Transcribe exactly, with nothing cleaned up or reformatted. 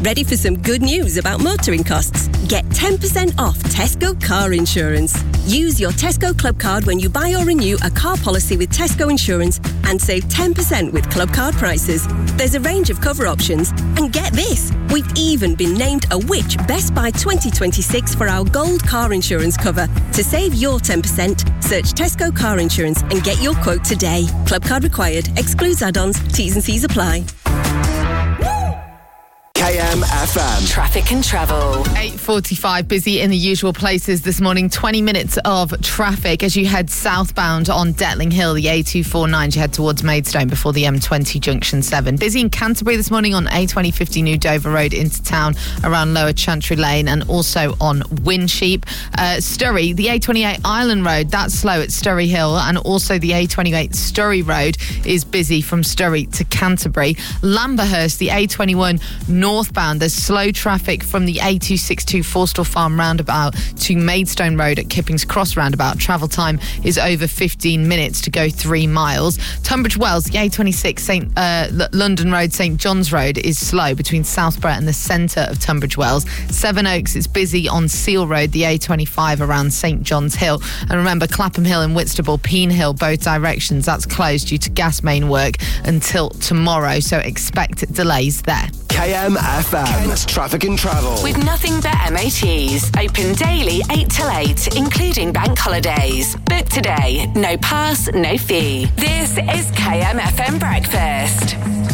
Ready for some good news about motoring costs? Get ten percent off Tesco car insurance. Use your Tesco Club card when you buy or renew a car policy with Tesco Insurance and save ten percent with Club card prices. There's a range of cover options. And get this, we've even been named a Which Best Buy twenty twenty-six for our gold car insurance cover. To save your ten percent, search Tesco Car Insurance and get your quote today. Club card required. Excludes add-ons. T's and C's apply. K M F M. Traffic and travel. eight forty-five, busy in the usual places this morning. twenty minutes of traffic as you head southbound on Detling Hill, the A two forty-nine, you head towards Maidstone before the M twenty junction seven. Busy in Canterbury this morning on A twenty fifty New Dover Road into town around Lower Chantry Lane and also on Winsheep. Uh, Sturry, the A twenty-eight Island Road, that's slow at Sturry Hill, and also the A twenty-eight Sturry Road is busy from Sturry to Canterbury. Lamberhurst, the A twenty-one northbound, there's slow traffic from the A two sixty-two Forstall Farm roundabout to Maidstone Road at Kippings Cross roundabout. Travel time is over fifteen minutes to go three miles. Tunbridge Wells, the A twenty-six Saint uh, L- London Road, St John's Road is slow between Southborough and the centre of Tunbridge Wells. Sevenoaks, it's busy on Seal Road, the A twenty-five around St John's Hill. And remember, Clapham Hill and Whitstable, Peen Hill, both directions, that's closed due to gas main work until tomorrow, so expect delays there. K M F M. Kent's Traffic and Travel. With nothing but M O Ts. Open daily eight till eight, including bank holidays. Book today. No pass, no fee. This is K M F M Breakfast.